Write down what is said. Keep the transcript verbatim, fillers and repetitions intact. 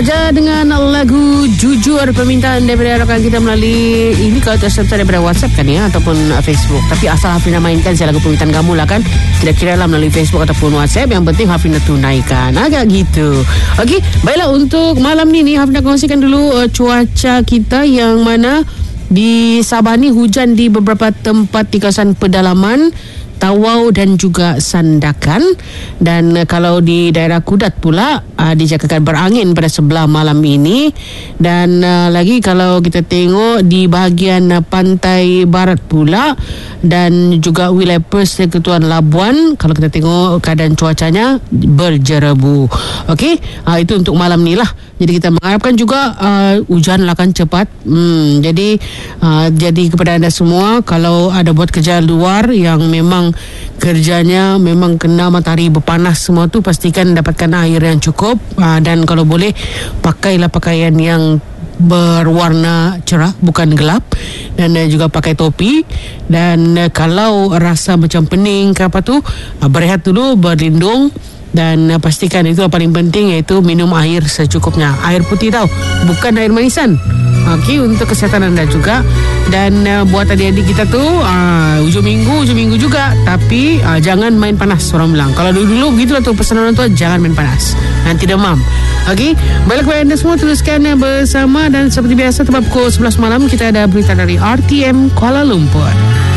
Ja dengan lagu Jujur, permintaan daripada rakan kita melalui ini kalau terserta daripada WhatsApp kan ya, ataupun uh, Facebook. Tapi asal Hafrina mainkan saya lagu permintaan kamu lah kan, kira-kira lah melalui Facebook ataupun WhatsApp. Yang penting Hafrina tunaikan, agak gitu. Okey, baiklah, untuk malam ni ni Hafrina kongsikan dulu uh, cuaca kita, yang mana di Sabah ni hujan di beberapa tempat di kawasan pedalaman Tawau dan juga Sandakan. Dan uh, kalau di daerah Kudat pula uh, dijangkakan berangin pada sebelah malam ini. Dan uh, lagi kalau kita tengok di bahagian uh, pantai barat pula dan juga wilayah Persekutuan Labuan, kalau kita tengok keadaan cuacanya berjerebu. Okey, uh, itu untuk malam ni lah. Jadi kita mengharapkan juga uh, hujan akan cepat. Hmm, jadi uh, jadi kepada anda semua, kalau ada buat kerja luar yang memang kerjanya memang kena matahari berpanas semua tu, pastikan dapatkan air yang cukup, uh, dan kalau boleh pakailah pakaian yang berwarna cerah, bukan gelap, dan uh, juga pakai topi. Dan uh, kalau rasa macam pening ke apa tu, uh, berehat dulu, berlindung. Dan uh, pastikan itu yang paling penting, iaitu minum air secukupnya. Air putih tau, bukan air manisan. Okey, untuk kesihatan anda juga. Dan uh, buat adik-adik kita tu, uh, hujung minggu, hujung minggu juga. Tapi uh, jangan main panas, orang bilang. Kalau dulu-dulu begitulah tu pesanan orang tua, jangan main panas, nanti demam. Okey, baiklah kepada anda semua, teruskan uh, bersama. Dan seperti biasa, tepat pukul sebelas malam kita ada berita dari R T M Kuala Lumpur.